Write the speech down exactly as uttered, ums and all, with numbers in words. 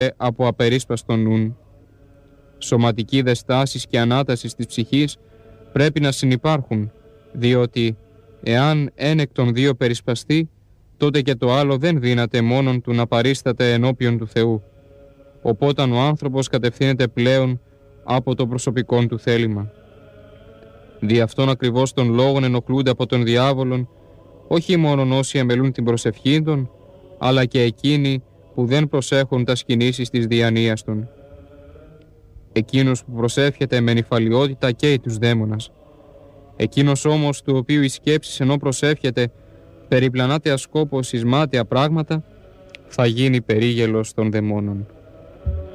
από απερίσπαστον νουν. Σωματική δε στάσης και ανάτασης της ψυχής πρέπει να συνυπάρχουν, διότι εάν εν εκ των δύο περισπαστεί, τότε και το άλλο δεν δύναται μόνον του να παρίσταται ενώπιον του Θεού. Οπότε ο άνθρωπος κατευθύνεται πλέον από το προσωπικό του θέλημα. Δι' αυτόν ακριβώς των λόγων ενοχλούνται από τον διάβολον, όχι μόνον όσοι αμελούν την προσευχή των, αλλά και εκείνοι που δεν προσέχουν τα κινήσεις της διανοίας των. Εκείνος που προσεύχεται με νυφαλιότητα καίει τους δαίμονας. Εκείνος όμως του οποίου η σκέψη ενώ προσεύχεται περιπλανάται ασκόπως εις μάταια πράγματα, θα γίνει περίγελος των δαιμόνων.